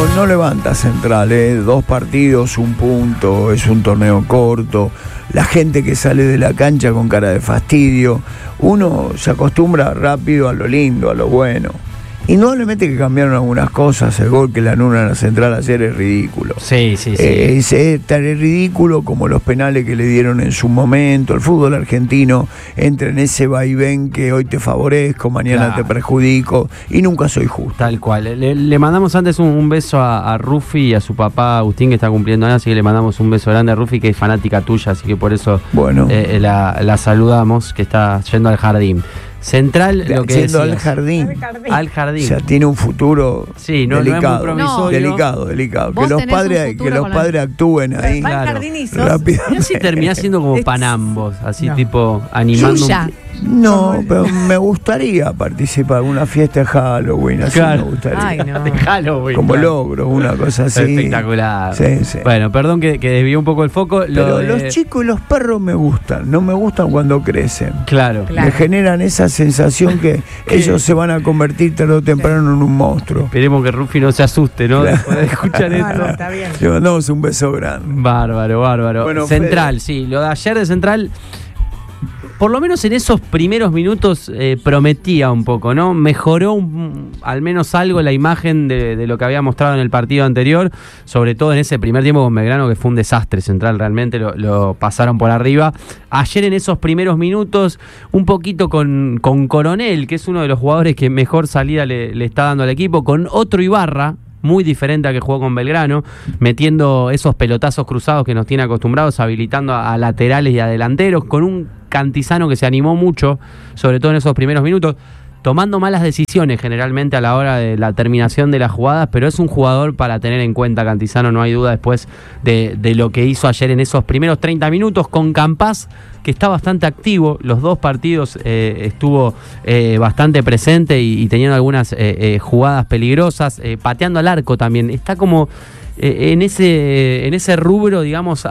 no levanta Central, 2 partidos, 1 punto, es un torneo corto, la gente que sale de la cancha con cara de fastidio, uno se acostumbra rápido a lo lindo, a lo bueno. Indudablemente que cambiaron algunas cosas, el gol que le anulan a Central ayer es ridículo. Sí. Es tan ridículo como los penales que le dieron en su momento. El fútbol argentino entra en ese vaivén que hoy te favorezco, mañana te perjudico y nunca soy justo. Tal cual. Le mandamos antes un beso a Rufi y a su papá Agustín, que está cumpliendo años, así que le mandamos un beso grande a Rufi, que es fanática tuya, así que por eso la saludamos, que está yendo al jardín. Central, lo que yendo al jardín. O sea, tiene un futuro delicado. No es muy promisorio. Delicado. Que los padres actúen ahí. Rápido. Y así terminás siendo como Panambos, así tipo animando. No, pero me gustaría participar en una fiesta de Halloween, así me gustaría. Ay, no. De Halloween. Como logro, una cosa así. Espectacular. Sí. Bueno, perdón que desvié un poco el foco. Pero los chicos y los perros me gustan, no me gustan cuando crecen. Claro. Me generan esa sensación que ellos se van a convertir tarde o temprano en un monstruo. Esperemos que Rufi no se asuste, ¿no? Después de escuchar esto. Está bien. Le mandamos un beso grande. Bárbaro. Bueno, Central, sí. Lo de ayer de Central, por lo menos en esos primeros minutos prometía un poco, ¿no? Mejoró al menos algo la imagen de lo que había mostrado en el partido anterior, sobre todo en ese primer tiempo con Belgrano, que fue un desastre. Central realmente lo pasaron por arriba. Ayer en esos primeros minutos, un poquito con Coronel, que es uno de los jugadores que mejor salida le está dando al equipo, con otro Ibarra, muy diferente a que jugó con Belgrano, metiendo esos pelotazos cruzados que nos tiene acostumbrados, habilitando a laterales y a delanteros, con un Cantizano que se animó mucho, sobre todo en esos primeros minutos, tomando malas decisiones generalmente a la hora de la terminación de las jugadas, pero es un jugador para tener en cuenta, Cantizano, no hay duda, después de lo que hizo ayer en esos primeros 30 minutos, con Campás, que está bastante activo. Los 2 partidos estuvo bastante presente y teniendo algunas jugadas peligrosas, pateando al arco también. Está como en ese rubro, digamos,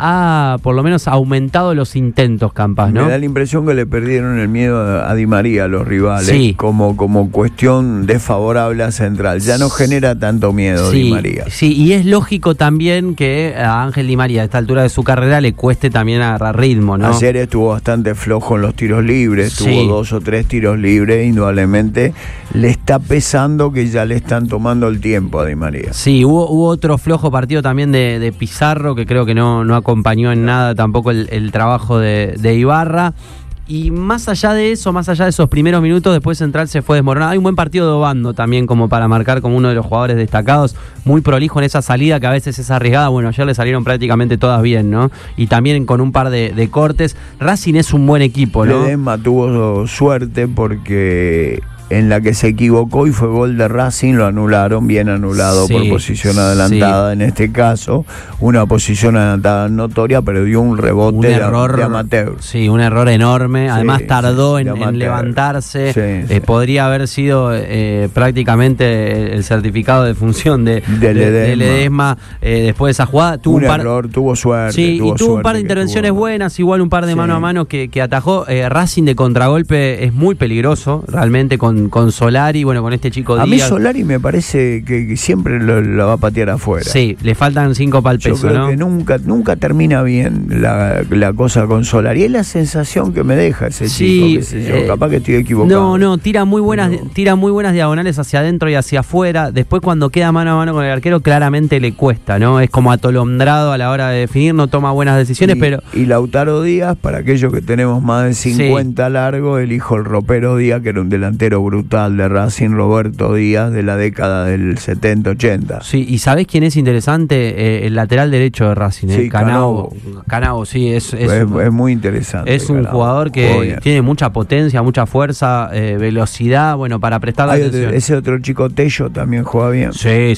ha por lo menos aumentado los intentos, Campás, ¿no? Me da la impresión que le perdieron el miedo a Di María, a los rivales, como cuestión desfavorable a Central. Ya no genera tanto miedo Di María. Sí, y es lógico también que a Ángel Di María a esta altura de su carrera le cueste también agarrar ritmo, ¿no? Ayer estuvo bastante flojo en los tiros libres, tuvo 2 o 3 tiros libres, indudablemente le está pesando que ya le están tomando el tiempo a Di María. Sí, hubo otro flojo partido también de Pizarro, que creo que no acompañó en nada tampoco el trabajo de Ibarra. Y más allá de eso, más allá de esos primeros minutos, después Central se fue desmoronado. Hay un buen partido de Obando también, como para marcar como uno de los jugadores destacados, muy prolijo en esa salida que a veces es arriesgada. Bueno, ayer le salieron prácticamente todas bien, ¿no? Y también con un par de cortes. Racing es un buen equipo, ¿no? Ledesma tuvo suerte porque en la que se equivocó y fue gol de Racing, lo anularon, bien anulado por posición adelantada, en este caso, una posición adelantada notoria, pero dio un rebote de amateur. Sí, un error enorme, además tardó en levantarse, podría haber sido prácticamente el certificado de función de Ledesma después de esa jugada. Tuvo suerte. Sí, y tuvo un par de intervenciones buenas, igual un par de mano a mano que atajó. Racing de contragolpe es muy peligroso, realmente, con Solari, bueno, con este chico Díaz. A mí Solari me parece que siempre lo va a patear afuera. Sí, le faltan 5 para el peso, yo creo, ¿no? que nunca termina bien la cosa con Solari. Es la sensación que me deja ese chico, qué sé yo, capaz que estoy equivocado. No, tira muy buenas diagonales hacia adentro y hacia afuera. Después, cuando queda mano a mano con el arquero, claramente le cuesta, ¿no? Es como atolondrado a la hora de definir, no toma buenas decisiones, pero... Y Lautaro Díaz, para aquellos que tenemos más de 50 largo, el hijo del ropero Díaz, que era un delantero brutal de Racing, Roberto Díaz, de la década del 70-80. Sí, ¿y sabés quién es interesante? El lateral derecho de Racing, Canavo, sí, es muy interesante. Es un jugador que tiene mucha potencia, mucha fuerza, velocidad, bueno, para prestar la atención. Ese otro chico Tello también juega bien. Sí,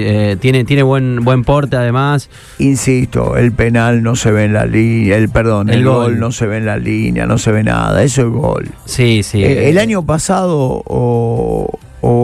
tiene buen porte además. Insisto, el penal no se ve en la línea, el gol no se ve en la línea, no se ve nada, eso es gol. Sí. El año pasado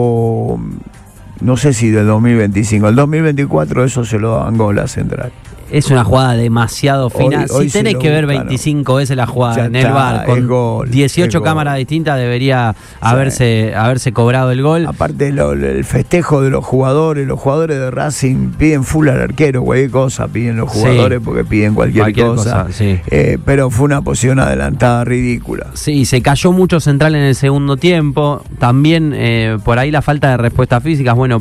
o no sé si del 2025, el 2024 eso se lo daban gol a Central. Es una jugada demasiado fina. Si tenés que ver 25 veces la jugada ya en el VAR, con gol, 18 cámaras distintas, debería haberse cobrado el gol. Aparte el festejo de los jugadores de Racing piden full al arquero, cualquier cosa piden los jugadores porque piden cualquier cosa. Sí. Pero fue una posición adelantada ridícula. Sí, se cayó mucho Central en el segundo tiempo. También por ahí la falta de respuestas físicas. Bueno,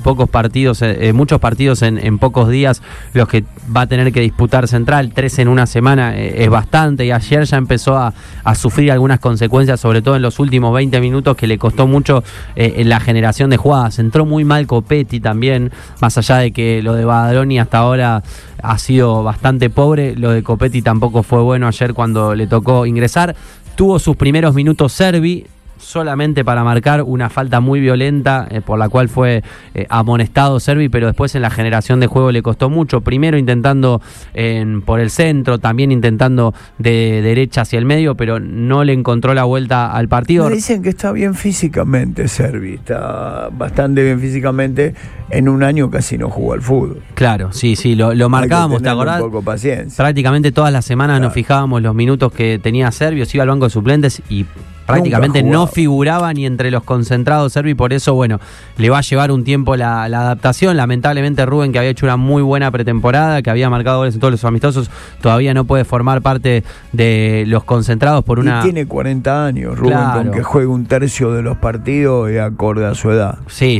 muchos partidos en pocos días los que va a tener que disputar Central. 3 en una semana es bastante, y ayer ya empezó a sufrir algunas consecuencias, sobre todo en los últimos 20 minutos, que le costó mucho en la generación de jugadas. Entró muy mal Copetti también, más allá de que lo de Badaloni hasta ahora ha sido bastante pobre, lo de Copetti tampoco fue bueno ayer cuando le tocó ingresar. Tuvo sus primeros minutos Servi, solamente para marcar una falta muy violenta por la cual fue amonestado Servi, pero después en la generación de juego le costó mucho. Primero intentando por el centro, también intentando de derecha hacia el medio, pero no le encontró la vuelta al partido. Me dicen que está bien físicamente Servi, está bastante bien físicamente. En un año casi no jugó al fútbol. Claro, sí, lo marcábamos, ¿te acordás? Un poco paciencia. Prácticamente todas las semanas nos fijábamos los minutos que tenía Servi, se iba al banco de suplentes y prácticamente no figuraba ni entre los concentrados Servi. Por eso, bueno, le va a llevar un tiempo la adaptación. Lamentablemente Rubén, que había hecho una muy buena pretemporada, que había marcado goles en todos los amistosos, todavía no puede formar parte de los concentrados por una... Y tiene 40 años Rubén, claro, con que juegue un tercio de los partidos y acorde a su edad. Sí,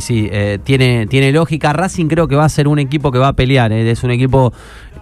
tiene lógica. Racing creo que va a ser un equipo que va a pelear, es un equipo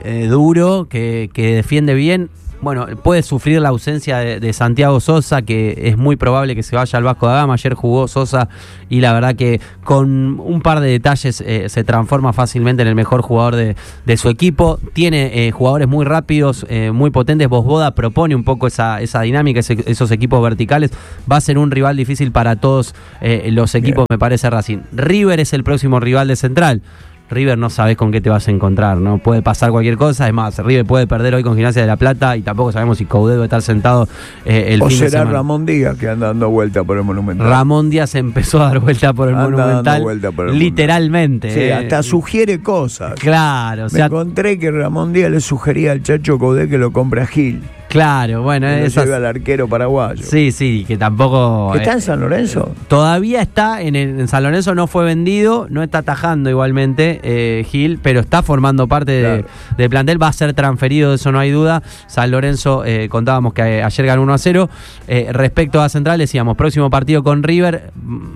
duro, que defiende bien. Bueno, puede sufrir la ausencia de Santiago Sosa, que es muy probable que se vaya al Vasco da Gama. Ayer jugó Sosa y la verdad que con un par de detalles se transforma fácilmente en el mejor jugador de su equipo. Tiene jugadores muy rápidos, muy potentes. Vosboda propone un poco esa dinámica, esos equipos verticales. Va a ser un rival difícil para todos los equipos, me parece, Racing. River es el próximo rival de Central. River no sabes con qué te vas a encontrar, ¿no? Puede pasar cualquier cosa. Es más, River puede perder hoy con Gimnasia de La Plata y tampoco sabemos si Coudet va a estar sentado el fin de semana. O será Ramón Díaz que anda dando vuelta por el Monumental. Ramón Díaz empezó a dar vuelta por el Monumental, literalmente. Sí, hasta sugiere cosas. Claro. Me encontré que Ramón Díaz le sugería al Chacho Coudet que lo compre a Gil. Claro, bueno, eso lleva al arquero paraguayo. Sí, que tampoco... ¿Está en San Lorenzo? Todavía está en San Lorenzo, no fue vendido, no está atajando igualmente Gil, pero está formando parte del plantel, va a ser transferido, de eso no hay duda. San Lorenzo, contábamos que ayer ganó 1-0. Respecto a Central, decíamos, próximo partido con River,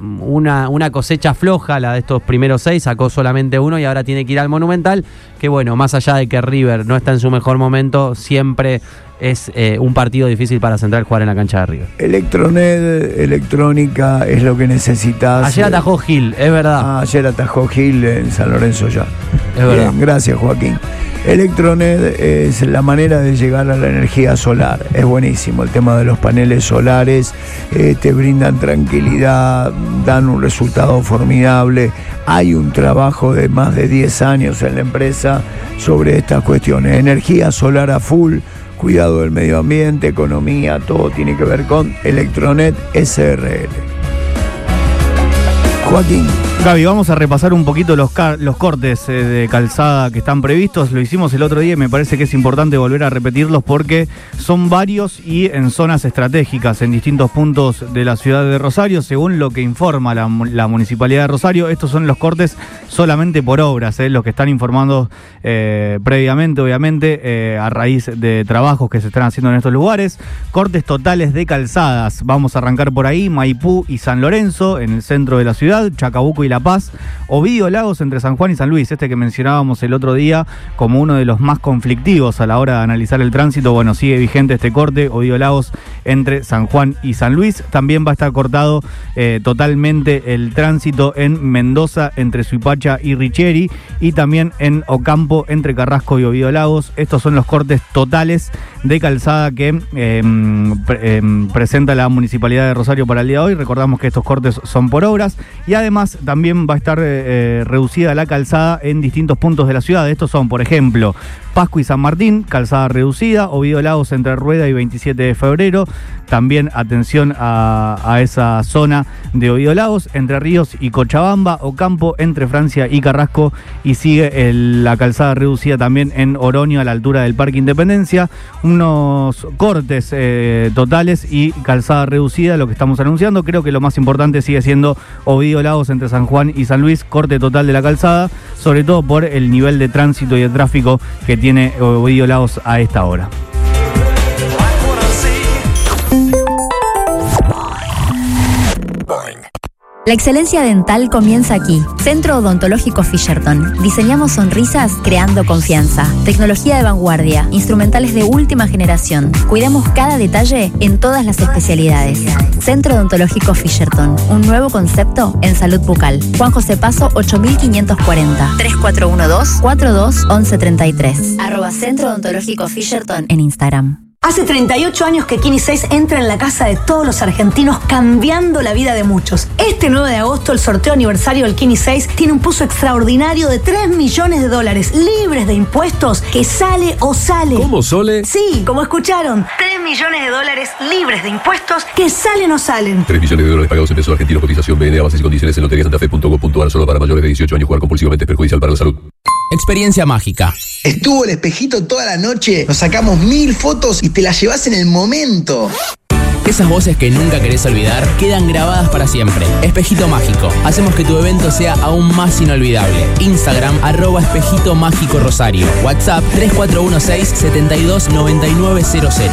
una cosecha floja, la de estos primeros 6, sacó solamente 1 y ahora tiene que ir al Monumental, que bueno, más allá de que River no está en su mejor momento, siempre es un partido difícil para Central jugar en la cancha de River. Electronet, electrónica, es lo que necesitas. Ayer atajó Gil, es verdad. Ayer atajó Gil en San Lorenzo ya. Es verdad. Bien, gracias, Joaquín. Electronet es la manera de llegar a la energía solar. Es buenísimo el tema de los paneles solares, te brindan tranquilidad, dan un resultado formidable. Hay un trabajo de más de 10 años en la empresa sobre estas cuestiones. Energía solar a full, cuidado del medio ambiente, economía, todo tiene que ver con Electronet SRL. Joaquín. Gaby, vamos a repasar un poquito los cortes de calzada que están previstos. Lo hicimos el otro día y me parece que es importante volver a repetirlos porque son varios y en zonas estratégicas, en distintos puntos de la ciudad de Rosario, según lo que informa la Municipalidad de Rosario. Estos son los cortes solamente por obras, los que están informando previamente, obviamente, a raíz de trabajos que se están haciendo en estos lugares. Cortes totales de calzadas. Vamos a arrancar por ahí, Maipú y San Lorenzo, en el centro de la ciudad, Chacabuco y La Paz, Ovidio Lagos entre San Juan y San Luis, que mencionábamos el otro día como uno de los más conflictivos a la hora de analizar el tránsito. Bueno, sigue vigente este corte, Ovidio Lagos entre San Juan y San Luis. También va a estar cortado totalmente el tránsito en Mendoza entre Suipacha y Richeri y también en Ocampo entre Carrasco y Ovidio Lagos. Estos son los cortes totales de calzada que presenta la Municipalidad de Rosario para el día de hoy. Recordamos que estos cortes son por obras y además también va a estar reducida la calzada en distintos puntos de la ciudad. Estos son, por ejemplo, Pascua y San Martín, calzada reducida, Ovidio Lagos entre Rueda y 27 de febrero, también atención a esa zona de Ovidio Lagos, Entre Ríos y Cochabamba, Ocampo, entre Francia y Carrasco, y sigue la calzada reducida también en Oroño a la altura del Parque Independencia. Unos cortes totales y calzada reducida, lo que estamos anunciando. Creo que lo más importante sigue siendo Ovidio Lagos entre San Juan y San Luis, corte total de la calzada, sobre todo por el nivel de tránsito y de tráfico que tiene Ovidio Lagos a esta hora. La excelencia dental comienza aquí. Centro Odontológico Fisherton. Diseñamos sonrisas creando confianza. Tecnología de vanguardia. Instrumentales de última generación. Cuidamos cada detalle en todas las especialidades. Centro Odontológico Fisherton. Un nuevo concepto en salud bucal. Juan José Paso 8540. 3412-421133. @Centro Odontológico Fisherton en Instagram. Hace 38 años que Kini 6 entra en la casa de todos los argentinos, cambiando la vida de muchos. Este 9 de agosto, el sorteo aniversario del Kini 6 tiene un puzo extraordinario de $3 millones, libres de impuestos, que sale o sale. ¿Cómo, Sole? Sí, como escucharon, $3 millones, libres de impuestos, que salen o salen. $3 millones pagados en pesos argentinos, cotización BNA, bases y condiciones en loteriasantafe.gov.ar, solo para mayores de 18 años. Jugar compulsivamente es perjudicial para la salud. Experiencia mágica. Estuvo el espejito toda la noche, nos sacamos 1000 fotos y te las llevas en el momento. Esas voces que nunca querés olvidar quedan grabadas para siempre. Espejito Mágico. Hacemos que tu evento sea aún más inolvidable. Instagram, @Espejito Mágico Rosario. WhatsApp 3416-729900.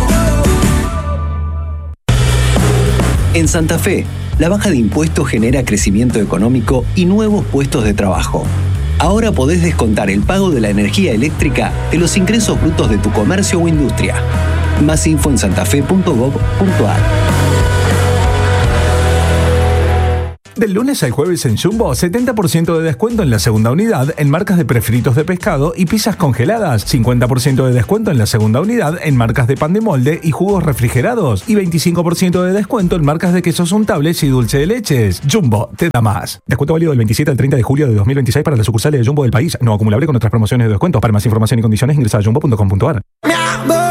En Santa Fe, la baja de impuestos genera crecimiento económico y nuevos puestos de trabajo. Ahora podés descontar el pago de la energía eléctrica de los ingresos brutos de tu comercio o industria. Más info en santafe.gov.ar. Del lunes al jueves en Jumbo, 70% de descuento en la segunda unidad en marcas de prefritos de pescado y pizzas congeladas, 50% de descuento en la segunda unidad en marcas de pan de molde y jugos refrigerados y 25% de descuento en marcas de quesos untables y dulce de leches. Jumbo, te da más. Descuento válido del 27 al 30 de julio de 2026 para las sucursales de Jumbo del país. No acumulable con otras promociones de descuento. Para más información y condiciones ingresa a jumbo.com.ar.